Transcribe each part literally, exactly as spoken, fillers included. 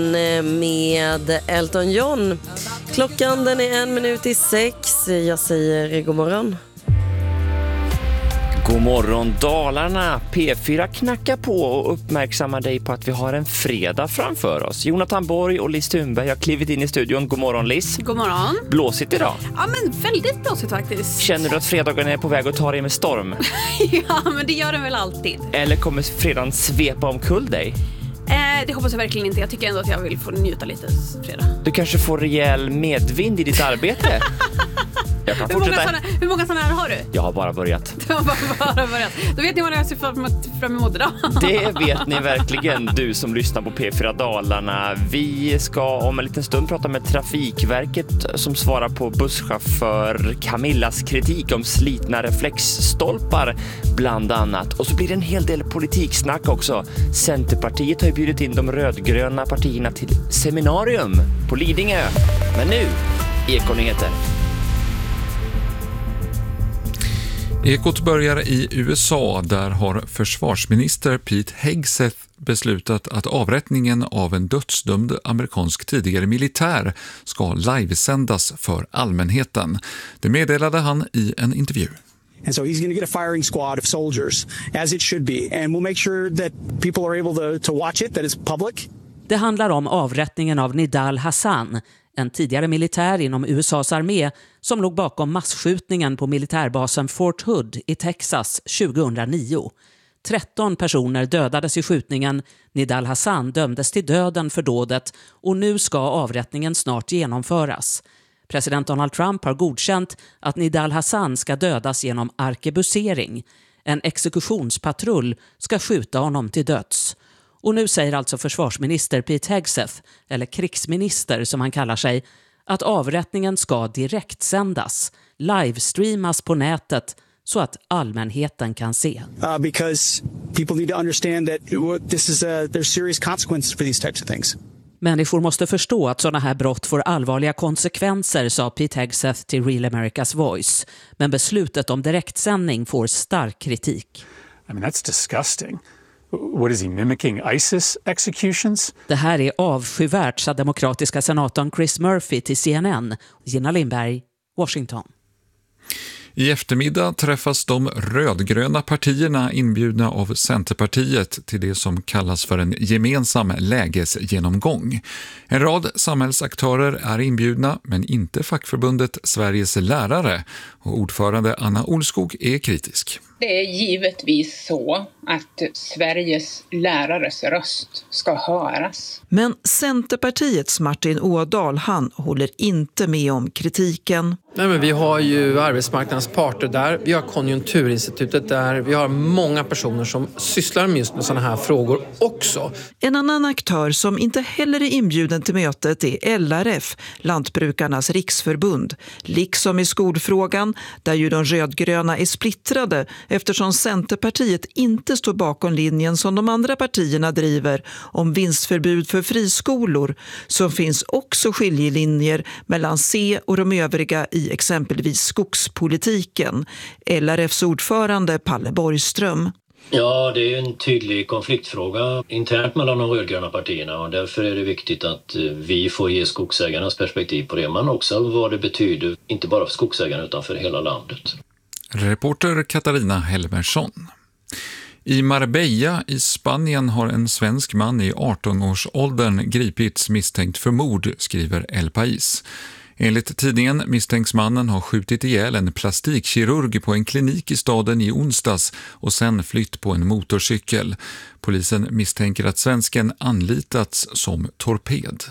Med Elton John. Klockan den är en minut i sex. Jag säger god morgon. God morgon Dalarna. P fyra knackar på och uppmärksammar dig på att vi har en fredag framför oss. Jonathan Borg och Liz Thunberg har klivit in i studion. God morgon Liz. God morgon. Blåsigt idag. Ja, men väldigt blåsigt faktiskt. Känner du att fredagen är på väg att ta dig med storm? Ja, men det gör den väl alltid. Eller kommer fredagen svepa omkull dig? Eh, det hoppas jag verkligen inte. Jag tycker ändå att jag vill få njuta lite fredag. Du kanske får rejäl medvind i ditt arbete. Jag kan hur, många fortsätta. såna, hur många sådana här har du? Jag har bara börjat. Du har bara, bara börjat. Då vet ni vad jag ser fram emot, fram emot idag. Det vet ni verkligen, du som lyssnar på P fyra Dalarna. Vi ska om en liten stund prata med Trafikverket som svarar på busschaufför Camillas kritik om slitna reflexstolpar bland annat. Och så blir det en hel del politiksnack också. Centerpartiet har ju bjudit in de rödgröna partierna till seminarium på Lidingö. Men nu, Ekonyheter. Ekot börjar i U S A. Där har försvarsminister Pete Hegseth beslutat att avrättningen av en dödsdömd amerikansk tidigare militär ska livesändas för allmänheten. Det meddelade han i en intervju. And so he's going to get a firing squad of soldiers, as it should be. And we'll make sure that people are able to, to watch it, that it's public. Det handlar om avrättningen av Nidal Hasan, en tidigare militär inom U S A:s armé som låg bakom massskjutningen på militärbasen Fort Hood i Texas tjugohundranio. tretton personer dödades i skjutningen. Nidal Hasan dömdes till döden för dådet och nu ska avrättningen snart genomföras. President Donald Trump har godkänt att Nidal Hasan ska dödas genom arkebusering. En exekutionspatrull ska skjuta honom till döds. Och nu säger alltså försvarsminister Pete Hegseth, eller krigsminister som han kallar sig, att avrättningen ska direktsändas, livestreamas på nätet så att allmänheten kan se. Uh, because people need to understand that this is a, there's serious consequences for these types of things. Människor måste förstå att sådana här brott får allvarliga konsekvenser, sa Pete Hegseth till Real America's Voice. Men beslutet om direktsändning får stark kritik. I mean, that's disgusting. What is he mimicking ISIS executions? Det här är avskyvärt, sa demokratiska senatorn Chris Murphy till C N N. Gina Lindberg, Washington. I eftermiddag träffas de rödgröna partierna inbjudna av Centerpartiet till det som kallas för en gemensam lägesgenomgång. En rad samhällsaktörer är inbjudna, men inte fackförbundet Sveriges lärare, och ordförande Anna Olskog är kritisk. Det är givetvis så att Sveriges lärares röst ska höras. Men Centerpartiets Martin Ådahl, han håller inte med om kritiken. Nej, men vi har ju arbetsmarknadens parter där, vi har Konjunkturinstitutet där, vi har många personer som sysslar med just med sådana här frågor också. En annan aktör som inte heller är inbjuden till mötet är L R F, Lantbrukarnas riksförbund. Liksom i skolfrågan, där ju de rödgröna är splittrade eftersom Centerpartiet inte står bakom linjen som de andra partierna driver om vinstförbud för friskolor, så finns också skiljelinjer mellan C och de övriga i exempelvis skogspolitiken. L R Fs ordförande Palle Borgström. Ja, det är en tydlig konfliktfråga internt mellan de rödgröna partierna, och därför är det viktigt att vi får ge skogsägarnas perspektiv på det, men också vad det betyder, inte bara för skogsägarna utan för hela landet. Reporter Katarina Helmersson. I Marbella i Spanien har en svensk man i arton-årsåldern gripits misstänkt för mord, skriver El País. Enligt tidningen misstänks mannen ha skjutit ihjäl en plastikkirurg på en klinik i staden i onsdags och sen flytt på en motorcykel. Polisen misstänker att svensken anlitats som torped.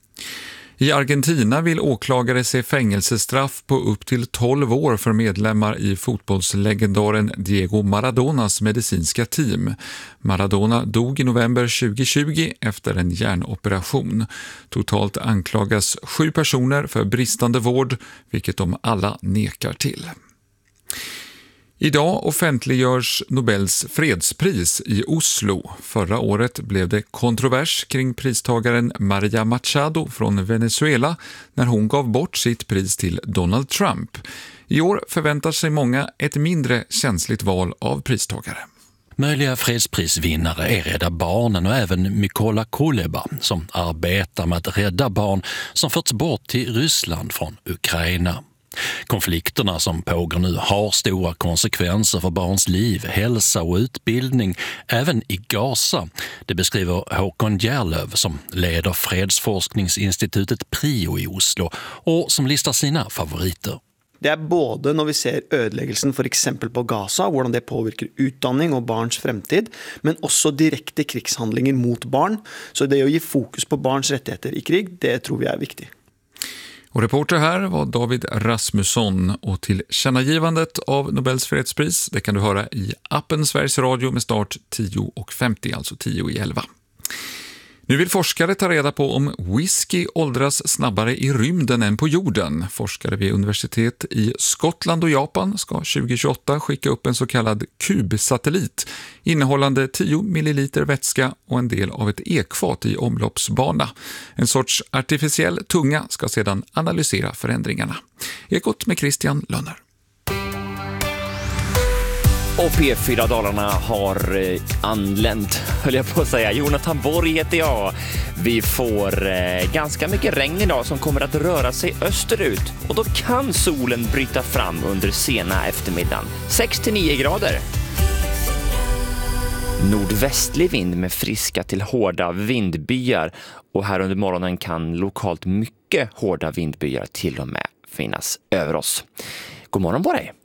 I Argentina vill åklagare se fängelsestraff på upp till tolv år för medlemmar i fotbollslegendaren Diego Maradonas medicinska team. Maradona dog i november tjugohundratjugo efter en hjärnoperation. Totalt anklagas sju personer för bristande vård, vilket de alla nekar till. Idag offentliggörs Nobels fredspris i Oslo. Förra året blev det kontrovers kring pristagaren Maria Machado från Venezuela när hon gav bort sitt pris till Donald Trump. I år förväntar sig många ett mindre känsligt val av pristagare. Möjliga fredsprisvinnare är Rädda Barnen och även Mykola Kuleba som arbetar med att rädda barn som förts bort till Ryssland från Ukraina. Konflikterna som pågår nu har stora konsekvenser för barns liv, hälsa och utbildning, även i Gaza. Det beskriver Håkon Järlöv som leder fredsforskningsinstitutet Prio i Oslo och som listar sina favoriter. Det är både när vi ser ödeläggelsen för exempel på Gaza, hur det påverkar utbildning och barns framtid, men också direkta krigshandlingar mot barn. Så det att ge fokus på barns rättigheter i krig, det tror vi är viktigt. Och reporter här var David Rasmusson och tillkännagivandet av Nobels fredspris, det kan du höra i appen Sveriges Radio med start tio och femtio, alltså tio i elva. Nu vill forskare ta reda på om whisky åldras snabbare i rymden än på jorden. Forskare vid universitet i Skottland och Japan ska tjugohundratjugoåtta skicka upp en så kallad kubsatellit innehållande tio milliliter vätska och en del av ett ekfat i omloppsbana. En sorts artificiell tunga ska sedan analysera förändringarna. Ekot med Christian Lönner. Och P fyra Dalarna har eh, anlänt, höll jag på att säga. Jonathan Borg heter jag. Vi får eh, ganska mycket regn idag som kommer att röra sig österut. Och då kan solen bryta fram under sena eftermiddagen. sex till nio grader. Nordvästlig vind med friska till hårda vindbyar. Och här under morgonen kan lokalt mycket hårda vindbyar till och med finnas över oss. God morgon på dig!